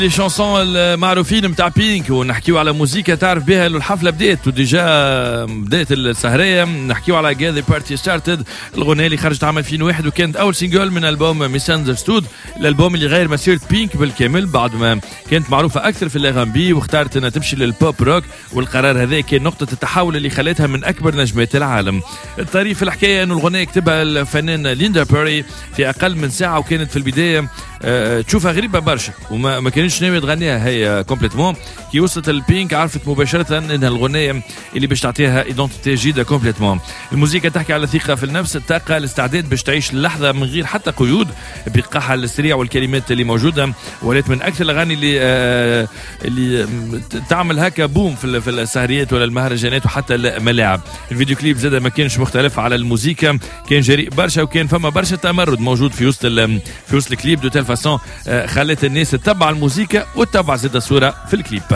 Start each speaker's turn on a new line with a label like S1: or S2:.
S1: لي شانسون المعروفين متاع بينك ونحكيو على موسيقى تعرف بها الحفله بدات وديجا بدات السهريه. نحكيو على جاذي بارتي ستارتد، الغنيه اللي خرجت عام 2001 وكانت اول سينجل من البوم ميساندرستود، الالبوم اللي غير مسيره بينك بالكامل بعد ما كانت معروفه اكثر في الاغاني بي واختارت انها تمشي للبوب روك. والقرار هذا كان نقطه التحول اللي خلتها من اكبر نجمات العالم. الطريف في الحكايه انه الغنيه كتبها الفنان ليندا بيري في اقل من ساعه، وكانت في البدايه تشوفها غريبه برشا وما كانتش ناويه تغنيها هي كومبليتمون. كي وصلت البينك عرفت مباشره انها الغنيه اللي باش تعطيها ايدونتيتي جديده كومبليتمون. الموسيقى تحكي على الثقه في النفس، الطاقه، الاستعداد باش تعيش اللحظه من غير حتى قيود، بإيقاعها السريع والكلمات اللي موجوده. ولات من اكثر الاغاني اللي تعمل هكا بوم في السهريات ولا المهرجانات وحتى الملاعب. الفيديو كليب زاد ما كانش مختلف على الموسيقى، كان جريء برشا وكان فما برشا تمرد موجود في وسط الكليب دو تيل فاسون خلت الناس تتبع الموسيقى وتتبع زاد الصوره في الكليب.